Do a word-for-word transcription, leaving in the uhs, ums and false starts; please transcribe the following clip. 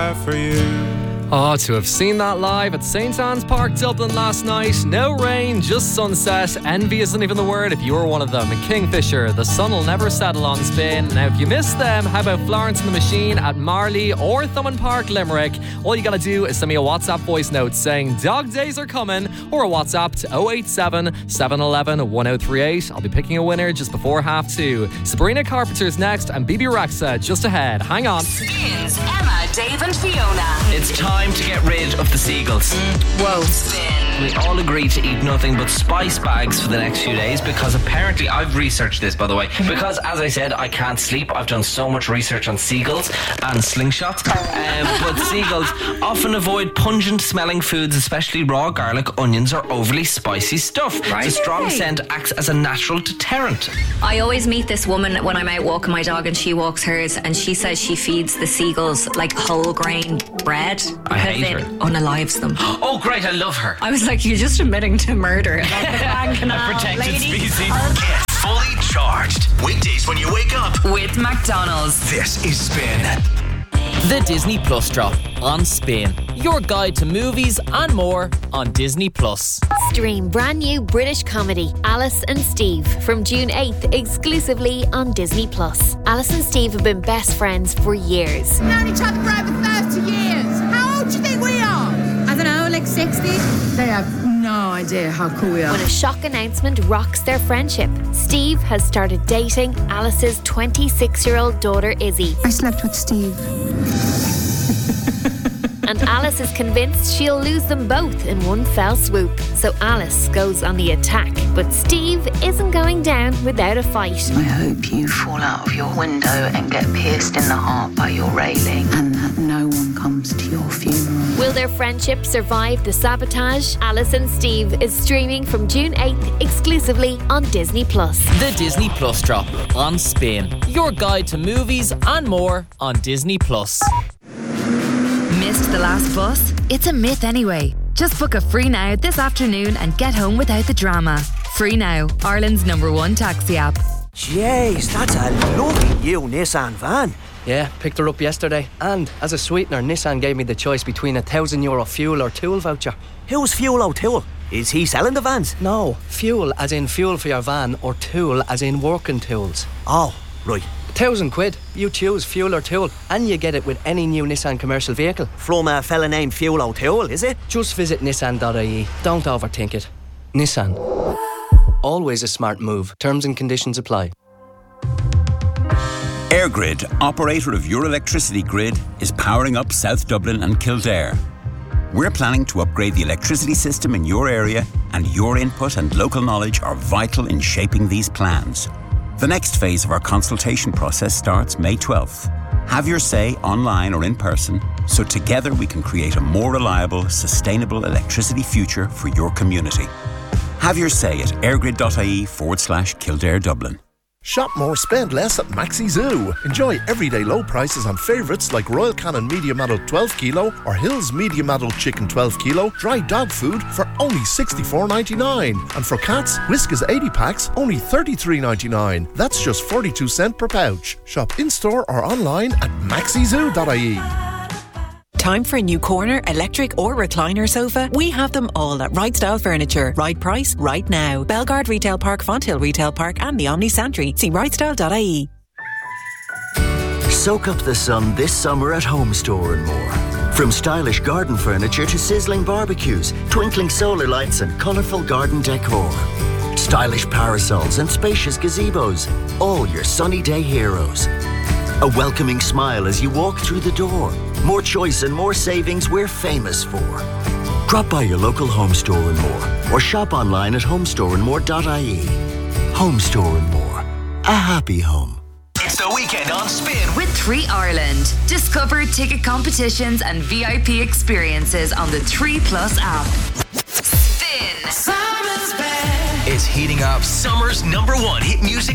for you. Oh, to have seen that live at Saint Anne's Park, Dublin last night. No rain, just sunset. Envy isn't even the word if you're one of them. Kingfisher, the sun will never settle on Spin. Now, if you missed them, how about Florence and the Machine at Marley or Thomond Park, Limerick? All you gotta do is send me a WhatsApp voice note saying dog days are coming, or a WhatsApp to oh eight seven, seven one one, one oh three eight. I'll be picking a winner just before half two. Sabrina Carpenter's next and B B Rexa just ahead. Hang on. Spins Emma, Dave and Fiona. It's time to get rid of the seagulls. Whoa. Spin. We all agreed to eat nothing but spice bags for the next few days because apparently, I've researched this by the way, because as I said, I can't sleep. I've done so much research on seagulls and slingshots. Um, but seagulls often avoid pungent smelling foods, especially raw garlic, onions or overly spicy stuff. Right. The strong scent acts as a natural deterrent. I always meet this woman when I'm out walking my dog and she walks hers, and she says she feeds the seagulls like whole grain bread I hate because it her. unalives them. Oh great, I love her. I was like, you're just admitting to murder. A protected species. Get fully charged. Weekdays when you wake up. With McDonald's. This is Spin. The Disney Plus drop on Spin. Your guide to movies and more on Disney Plus. Stream brand new British comedy Alice and Steve from June eighth exclusively on Disney Plus. Alice and Steve have been best friends for years. We've known each other for over thirty years. How old do you think we are? I don't know, like sixty? They have no idea how cool we are. When a shock announcement rocks their friendship, Steve has started dating Alice's twenty-six-year-old daughter Izzy. I slept with Steve. And Alice is convinced she'll lose them both in one fell swoop. So Alice goes on the attack, but Steve isn't going down without a fight. I hope you fall out of your window and get pierced in the heart by your railing, and that no one comes to your funeral. Will their friendship survive the sabotage? Alice and Steve is streaming from June eighth exclusively on Disney Plus. The Disney Plus drop on Spin. Your guide to movies and more on Disney Plus. Missed the last bus? It's a myth anyway. Just book a Free Now this afternoon and get home without the drama. Free Now, Ireland's number one taxi app. Jeez, that's a lovely new Nissan van. Yeah, picked her up yesterday. And as a sweetener, Nissan gave me the choice between a thousand euro fuel or tool voucher. Who's Fuel O'Toole? Is he selling the vans? No, fuel as in fuel for your van, or tool as in working tools. Oh, right. Thousand quid. You choose fuel or tool, and you get it with any new Nissan commercial vehicle. From a fella named Fuel O'Toole, is it? Just visit nissan dot I E. Don't overthink it. Nissan. Always a smart move. Terms and conditions apply. EirGrid, operator of your electricity grid, is powering up South Dublin and Kildare. We're planning to upgrade the electricity system in your area, and your input and local knowledge are vital in shaping these plans. The next phase of our consultation process starts May twelfth. Have your say online or in person, so together we can create a more reliable, sustainable electricity future for your community. Have your say at airgrid dot I E forward slash Kildare Dublin. Shop more, spend less at Maxi Zoo. Enjoy everyday low prices on favourites like Royal Canin Medium Adult twelve kilo or Hills Medium Adult Chicken twelve kilo, dry dog food for only sixty-four ninety-nine. And for cats, Whiskas eighty packs, only thirty-three ninety-nine. That's just forty-two cents per pouch. Shop in-store or online at maxi zoo dot I E. Time for a new corner, electric or recliner sofa? We have them all at Right Style Furniture. Right price, right now. Belgard Retail Park, Fonthill Retail Park and the Omni Santry. See right style dot I E. Soak up the sun this summer at Home Store and more. From stylish garden furniture to sizzling barbecues, twinkling solar lights and colourful garden decor. Stylish parasols and spacious gazebos. All your sunny day heroes. A welcoming smile as you walk through the door. More choice and more savings we're famous for. Drop by your local Home Store and more, or shop online at home store and more dot I E. Home Store and More. A happy home. It's the weekend on Spin with Three Ireland. Discover ticket competitions and V I P experiences on the Three Plus app. Spin. Summer's back. It's heating up. Summer's number one hit music